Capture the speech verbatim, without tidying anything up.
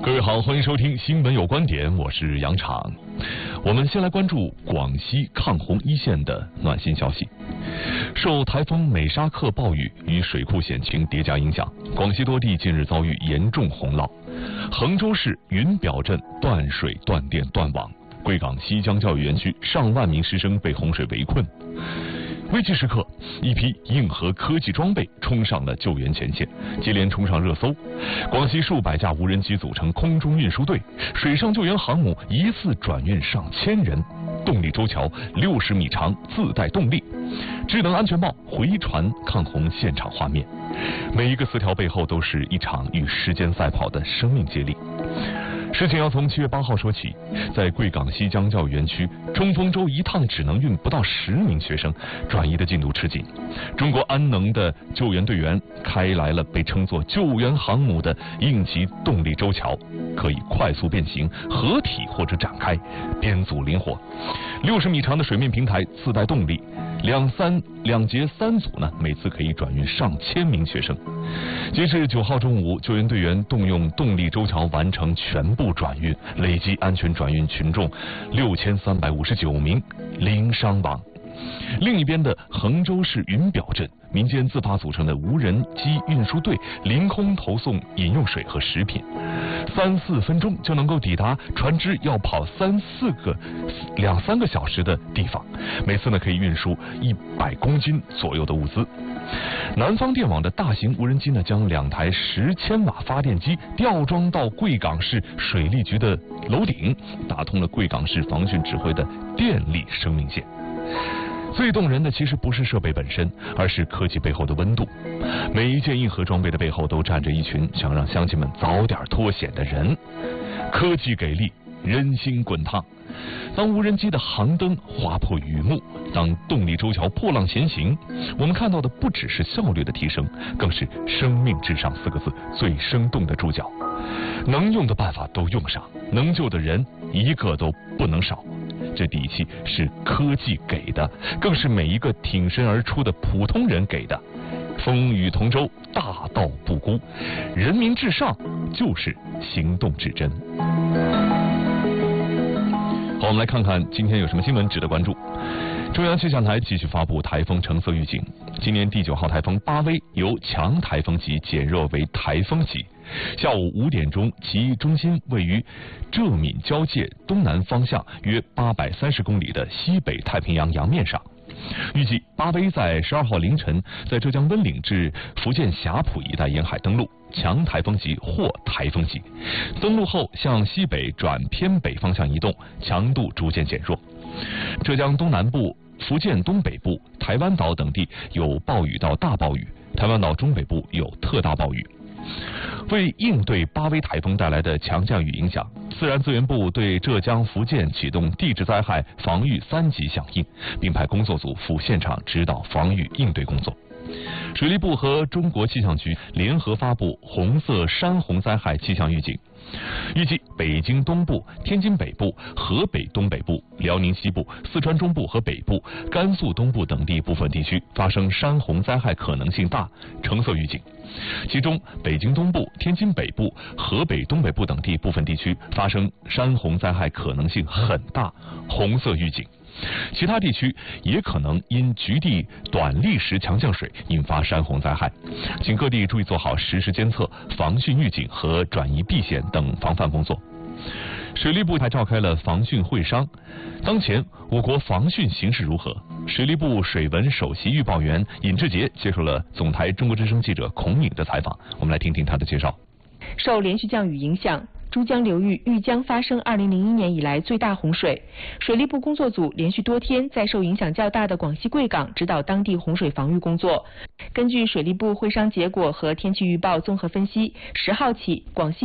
各位好，欢迎收听新闻有观点，我是杨昶。我们先来关注广西抗洪一线的暖心消息。受台风美沙克暴雨与水库险情叠加影响，广西多地近日遭遇严重洪涝。衡州市云表镇断水、断电、断网，贵港西江教育园区上万名师生被洪水围困。危急时刻，一批硬核科技装备冲上了救援前线，接连冲上热搜。广西数百架无人机组成空中运输队，水上救援航母一次转运上千人，动力舟桥六十米长，自带动力，智能安全帽回传抗洪现场画面。每一个词条背后都是一场与时间赛跑的生命接力。事情要从七月八号说起，在贵港西江教育园区，冲锋舟一趟只能运不到十名学生，转移的进度吃紧。中国安能的救援队员开来了被称作救援航母的应急动力舟桥，可以快速变形、合体或者展开，编组灵活。六十米长的水面平台自带动力，两三两节三组呢，每次可以转运上千名学生。截至九号中午，救援队员动用动力舟桥完成全部转运，累计安全转运群众六千三百五十九名，零伤亡。另一边的衡州市云表镇，民间自发组成的无人机运输队凌空投送饮用水和食品，三四分钟就能够抵达船只要跑三四个两三个小时的地方，每次呢可以运输一百公斤左右的物资。南方电网的大型无人机呢，将两台十千瓦发电机吊装到贵港市水利局的楼顶，打通了贵港市防汛指挥的电力生命线。最动人的其实不是设备本身，而是科技背后的温度。每一件硬核装备的背后都站着一群想让乡亲们早点脱险的人。科技给力，人心滚烫。当无人机的航灯划破雨幕，当动力舟桥破浪前行，我们看到的不只是效率的提升，更是生命至上四个字最生动的注脚。能用的办法都用上，能救的人一个都不能少。这底气是科技给的，更是每一个挺身而出的普通人给的。风雨同舟，大道不孤，人民至上就是行动至真。好，我们来看看今天有什么新闻值得关注。中央气象台继续发布台风橙色预警，今年第九号台风巴威由强台风级减弱为台风级。下午五点钟，其中心位于浙闽交界东南方向约八百三十公里的西北太平洋洋面上。预计巴威在十二号凌晨在浙江温岭至福建霞浦一带沿海登陆，强台风级或台风级。登陆后向西北转偏北方向移动，强度逐渐减弱。浙江东南部、福建东北部、台湾岛等地有暴雨到大暴雨，台湾岛中北部有特大暴雨。为应对巴威台风带来的强降雨影响，自然资源部对浙江、福建启动地质灾害防御三级响应，并派工作组赴现场指导防御应对工作。水利部和中国气象局联合发布红色山洪灾害气象预警，预计北京东部、天津北部、河北东北部、辽宁西部、四川中部和北部、甘肃东部等地部分地区发生山洪灾害可能性大，橙色预警。其中，北京东部、天津北部、河北东北部等地部分地区发生山洪灾害可能性很大，红色预警。其他地区也可能因局地短历时强降水引发山洪灾害，请各地注意做好实时监测、防汛预警和转移避险等防范工作。水利部还召开了防汛会商。当前我国防汛形势如何？水利部水文首席预报员尹志杰接受了总台中国之声记者孔敏的采访，我们来听听他的介绍。 受连续降雨影响，珠江流域豫江发生二零零一年以来最大洪水。水利部工作组连续多天在受影响较大的广西贵港指导当地洪水防御工作。根据水利部会商结果和天气预报综合分析，十号起广西